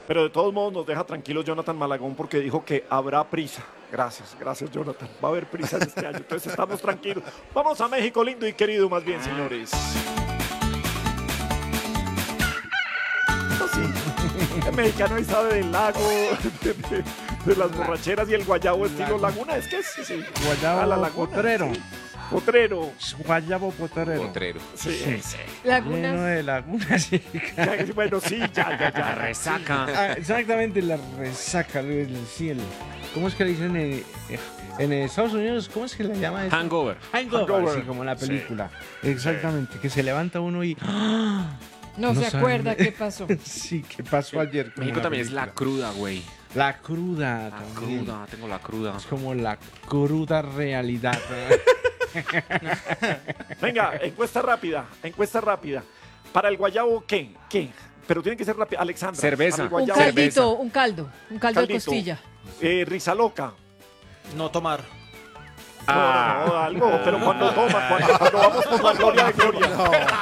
Pero de todos modos nos deja tranquilos Jonathan Malagón porque dijo que habrá prisa. Gracias, gracias Jonathan. Va a haber prisa en este año, entonces estamos tranquilos. Vamos a México lindo y querido más bien, señores. Sí. El mexicano ahí sabe del lago, de las borracheras y el guayabo estilo laguna. Es que es sí. Guayabo A la laguna, potrero. sí. Potrero. Guayabo potrero. Potrero. Sí, Sí. sí. Lleno Lagunas. de lagunas. Sí. Bueno, sí, La ya. resaca. Ah, exactamente, la resaca del cielo. ¿Cómo es que le dicen en Estados Unidos? ¿Cómo es que le llama eso? Hangover. Hangover. Sí, como la película. Exactamente, que se levanta uno y... No se sabe. acuerda qué pasó. Sí, ¿qué pasó ayer? Como México la también es la película. cruda, güey. La cruda La también. cruda, tengo la cruda. Es como la cruda realidad. Venga, encuesta rápida. Para el guayabo, ¿qué? Pero tiene que ser rápido. Alexandra. Cerveza. para el Un guayabo, caldito, un caldo de Caldito. costilla. Risa loca. No tomar. No, algo, pero cuando toma, cuando vamos por la gloria de Gloria.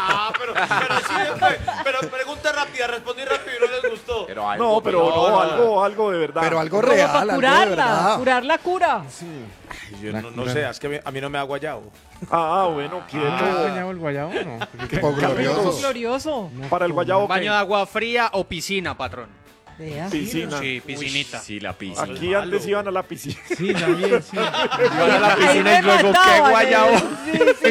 Pero pregunta rápida, respondí rápido y no les gustó. Pero No, pero no, algo de verdad. Pero algo Como real, para algo de curarla, verdad. curar la cura. Yo La no cura. sé, es que a mí no me da guayabo. Bueno, quieto. ¿Guayabo el guayabo o no? Tipo glorioso. Glorioso. Para el guayabo, ¿qué? ¿Baño de agua fría o piscina, patrón? Vea. Piscina. Sí, piscinita. Sí, la piscina. Aquí antes iban a la piscina. Sí, también, sí. Iban a la Ahí piscina me y luego, ¿qué mataban, guayabo? Sí, sí.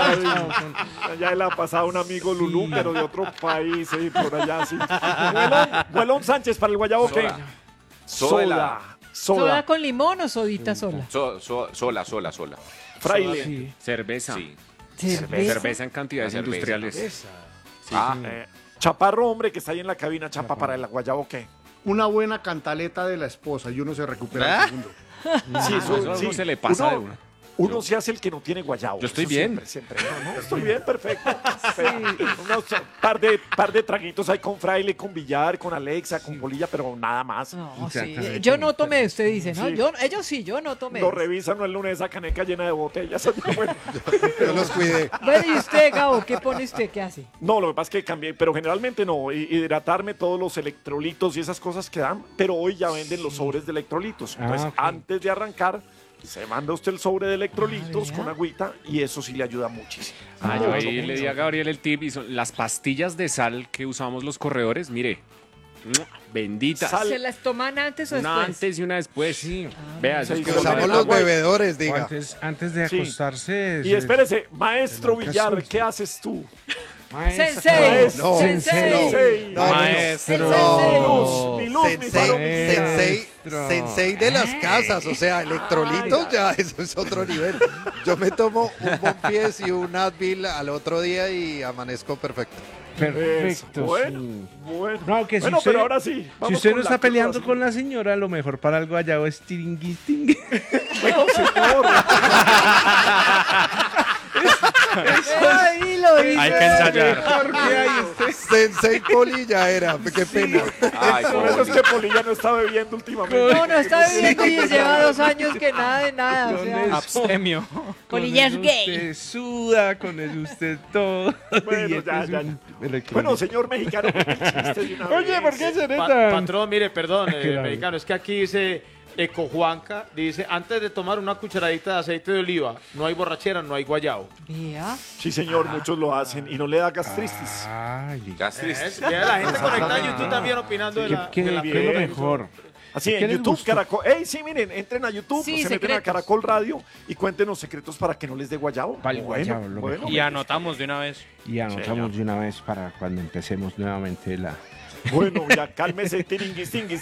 Ya le ha pasado un amigo Lulú, Sí. pero de otro país, por allá, sí. Huelón Sánchez, para el guayabo, ¿qué? Sola. ¿Soda con limón o sodita sola? Sola. Fraile. Sí. Cerveza. Sí. Cerveza en cantidades La cerveza. industriales. Chaparro, hombre, que está ahí en la cabina, Chapa, para el guayabo, ¿qué? Una buena cantaleta de la esposa y uno se recupera al segundo. Sí, Eso a uno se le pasa de una. Uno se hace el que no tiene guayabo. Yo estoy Eso bien. Siempre. No, estoy bien, perfecto. Unos par de traguitos ahí con Fraile, con Villar, con Alexa, con Polilla, pero nada más. No, sí. Exactamente. Yo no tomé, usted dice, ¿no? Sí. Ellos sí, yo no tomé. Lo revisan el lunes esa caneca llena de botellas. Bueno, Yo los cuidé. Bueno, ¿y usted, Gabo, qué pone usted? ¿Qué hace? no, lo que pasa es que cambié, pero generalmente no. Hidratarme todos los electrolitos y esas cosas que dan, pero hoy ya venden los sobres de electrolitos. Entonces, ok. antes de arrancar, se manda usted el sobre de electrolitos vea. con agüita y eso sí le ayuda muchísimo. Yo ahí le di a Gabriel el tip y son las pastillas de sal que usamos los corredores, mire, benditas. Sal. ¿Se las toman antes o Una después? antes y una después. Sí. Vea, eso Sí, es sí, como sí. Usamos el los agua. bebedores, O diga. antes de Sí. acostarse. Y espérese, maestro Nunca Villar, susto. ¿qué haces tú? Sensei. No, Sensei. no, no, no. Maestro. No. Mi luz, mi Sensei, faro, mi guía. sensei de las casas, o sea, electrolitos ya, eso es otro nivel. Yo me tomo un Bonfies y un Advil al otro día y amanezco perfecto. Perfecto. Bueno, sí. bueno. No, que si Bueno, usted, pero ahora sí. si vamos usted con no la está peleando cruda, con la señora, lo mejor para el guayabo es tiringuisting. Bueno, señor. Ahí lo hice. Hay que ensayar. Mejor que hay usted. Sensei Polilla era, qué pena. Ay, Por eso es que Polilla no está bebiendo últimamente. No, no está bebiendo y lleva 2 años que nada de nada. O Con sea, eso. Abstemio. Polilla es Con eso gay. Usted suda, con eso usted todo. Bueno, Y este ya, es ya. un electrolito. Bueno, señor mexicano, el chiste de una Oye, vez. ¿por qué seré tan...? Patrón, mire, perdón, Claro. mexicano, es que aquí dice Ecojuanca, dice, antes de tomar una cucharadita de aceite de oliva, no hay borrachera, no hay guayabo. Vea. Sí, señor, muchos lo hacen y no le da gastritis. Ay, Vea la gente conectada en YouTube también opinando de la... ¿qué de la- es lo mejor? Así ¿Qué en les YouTube, gustó? Caracol. ¡Ey, sí, miren! Entren a YouTube, Sí, se meten a secretos. Caracol Radio y cuéntenos secretos para que no les dé guayabo. Para el guayabo, lo bueno. mejor. Y anotamos de una vez. Y anotamos de una vez para cuando empecemos nuevamente la... Bueno, ya cálmese, tiringuistinguis.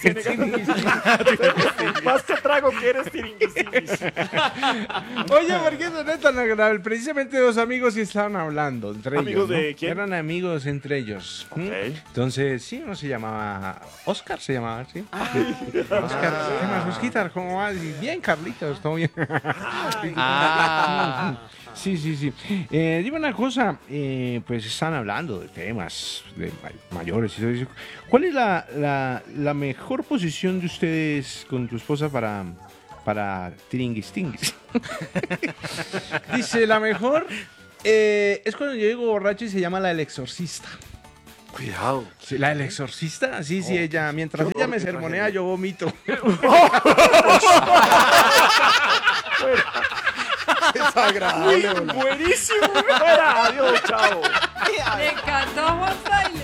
Más te trago que eres tiringuistinguis. Oye, ¿por qué no es tan agradable? Precisamente 2 amigos y estaban hablando entre ¿Amigos ellos. ¿no? de quién? Eran amigos entre ellos. ¿Mm? Entonces, sí, uno se llamaba... Oscar se llamaba, ¿sí? Oscar, ¿qué más? Osquitar, ¿cómo vas? Y bien, Carlitos, todo bien. Sí, sí, sí. Dime una cosa, pues están hablando de temas de mayores y todo eso. ¿Cuál es la mejor posición de ustedes con tu esposa para tiringuistinguis? Dice, la mejor es cuando yo llego borracho y se llama la del exorcista. Cuidado. Sí, la del exorcista, sí, ella, mientras qué ella horror, me qué sermonea, tragedia. yo vomito. Desagradable. hola. Buenísimo. Fuera. Adiós, chao. Me encantó Juan Fraile.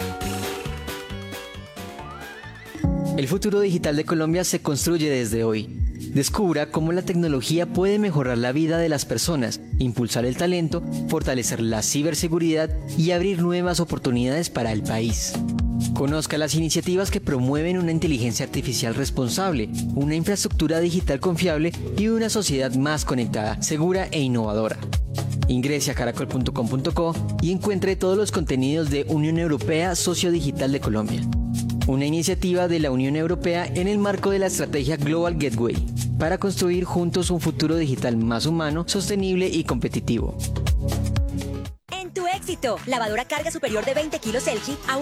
El futuro digital de Colombia se construye desde hoy. Descubra cómo la tecnología puede mejorar la vida de las personas, impulsar el talento, fortalecer la ciberseguridad y abrir nuevas oportunidades para el país. Conozca las iniciativas que promueven una inteligencia artificial responsable, una infraestructura digital confiable y una sociedad más conectada, segura e innovadora. Ingrese a caracol.com.co y encuentre todos los contenidos de Unión Europea Socio Digital de Colombia. Una iniciativa de la Unión Europea en el marco de la estrategia Global Gateway, para construir juntos un futuro digital más humano, sostenible y competitivo. En tu éxito, lavadora carga superior de 20 kilos LG a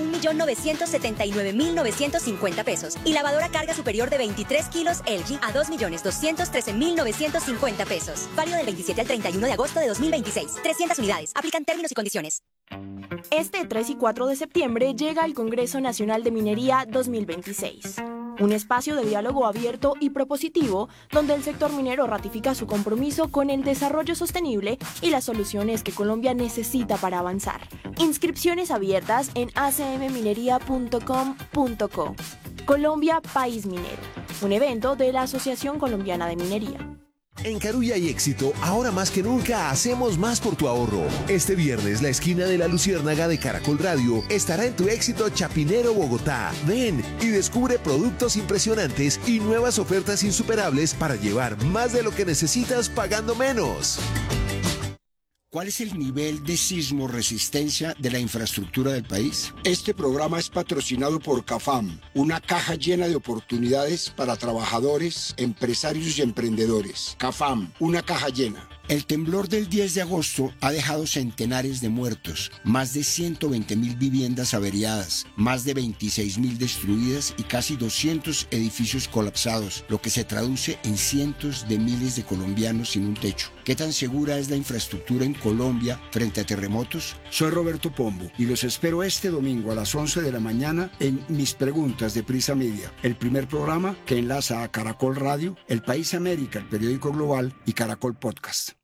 1.979.950 pesos y lavadora carga superior de 23 kilos LG a 2.213.950 pesos. Válido del 27 al 31 de agosto de 2026. 300 unidades. Aplican términos y condiciones. Este 3 y 4 de septiembre llega el Congreso Nacional de Minería 2026. Un espacio de diálogo abierto y propositivo donde el sector minero ratifica su compromiso con el desarrollo sostenible y las soluciones que Colombia necesita para avanzar. Inscripciones abiertas en acmminería.com.co. Colombia País Minero, un evento de la Asociación Colombiana de Minería. En Carulla y Éxito, ahora más que nunca, hacemos más por tu ahorro. Este viernes, la esquina de la Luciérnaga de Caracol Radio estará en tu Éxito Chapinero, Bogotá. Ven y descubre productos impresionantes y nuevas ofertas insuperables para llevar más de lo que necesitas pagando menos. ¿Cuál es el nivel de sismo resistencia de la infraestructura del país? Este programa es patrocinado por CAFAM, una caja llena de oportunidades para trabajadores, empresarios y emprendedores. CAFAM, una caja llena. El temblor del 10 de agosto ha dejado centenares de muertos, más de 120.000 viviendas averiadas, más de 26.000 destruidas y casi 200 edificios colapsados, lo que se traduce en cientos de miles de colombianos sin un techo. ¿Qué tan segura es la infraestructura en Colombia frente a terremotos? Soy Roberto Pombo y los espero este domingo a las 11 de la mañana en Mis Preguntas de Prisa Media, el primer programa que enlaza a Caracol Radio, El País América, el periódico global y Caracol Podcast.